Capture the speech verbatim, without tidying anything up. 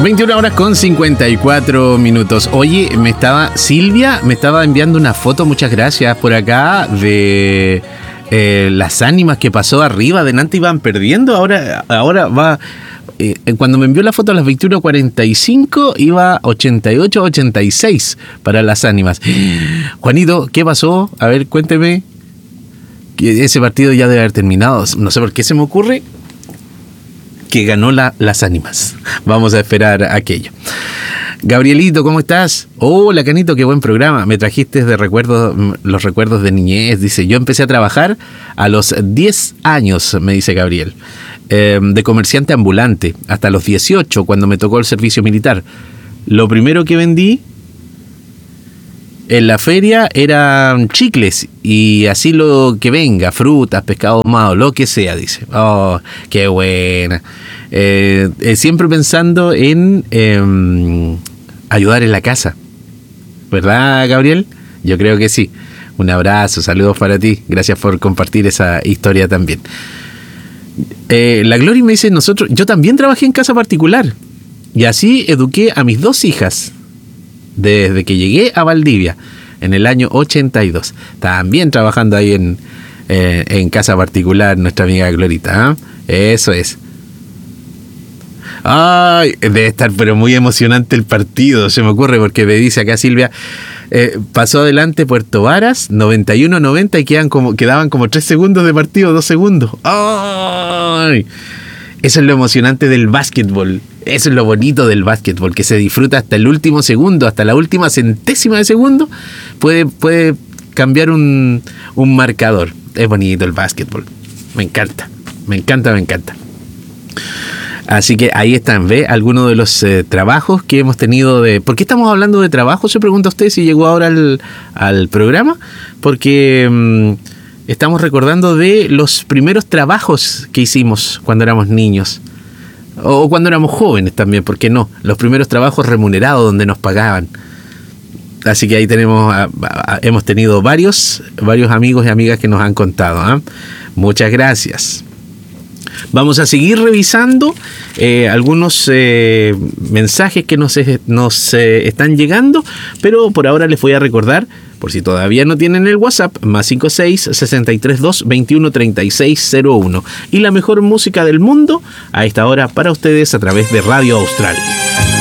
veintiuna horas con cincuenta y cuatro minutos. Oye, me estaba Silvia me estaba enviando una foto, muchas gracias, por acá, de eh, las ánimas que pasó arriba. Adelante iban perdiendo, ahora, ahora va... Eh, cuando me envió la foto a las veintiuna cuarenta y cinco, iba ochenta y ocho a ochenta y seis para las ánimas. Juanito, ¿qué pasó? A ver, cuénteme. Que ese partido ya debe haber terminado. No sé por qué se me ocurre que ganó la, las ánimas. Vamos a esperar aquello. Gabrielito, ¿cómo estás? Hola, Canito, qué buen programa. Me trajiste de recuerdos, los recuerdos de niñez. Dice, yo empecé a trabajar a los diez años, me dice Gabriel. Eh, de comerciante ambulante hasta los dieciocho, cuando me tocó el servicio militar. Lo primero que vendí en la feria eran chicles y así lo que venga, frutas, pescado ahumado, lo que sea, dice. Oh, qué buena. Eh, eh, siempre pensando en eh, ayudar en la casa, ¿verdad, Gabriel? Yo creo que sí. Un abrazo, saludos para ti. Gracias por compartir esa historia también. Eh, la Glory me dice, nosotros, yo también trabajé en casa particular y así eduqué a mis dos hijas desde que llegué a Valdivia en el año ochenta y dos. También trabajando ahí en, eh, en casa particular nuestra amiga Glorita, ¿eh? Eso es. Ay, debe estar pero muy emocionante el partido, se me ocurre, porque me dice acá Silvia, eh, pasó adelante Puerto Varas, noventa y uno a noventa, y quedan como, quedaban como tres segundos de partido, dos segundos. ¡Ay! Eso es lo emocionante del básquetbol, eso es lo bonito del básquetbol, que se disfruta hasta el último segundo, hasta la última centésima de segundo, puede, puede cambiar un, un marcador. Es bonito el básquetbol, me encanta, me encanta, me encanta. Así que ahí están, ¿ve? Algunos de los eh, trabajos que hemos tenido de... ¿Por qué estamos hablando de trabajo? Se pregunta usted si llegó ahora al, al programa. Porque mmm, estamos recordando de los primeros trabajos que hicimos cuando éramos niños. O cuando éramos jóvenes también, ¿por qué no? Los primeros trabajos remunerados donde nos pagaban. Así que ahí tenemos, a, a, hemos tenido varios, varios amigos y amigas que nos han contado, ¿eh? Muchas gracias. Vamos a seguir revisando eh, algunos eh, mensajes que nos, nos eh, están llegando, pero por ahora les voy a recordar, por si todavía no tienen el WhatsApp, más cinco seis, seis tres dos, veintiuno treinta y seis cero uno. Y la mejor música del mundo a esta hora para ustedes a través de Radio Austral.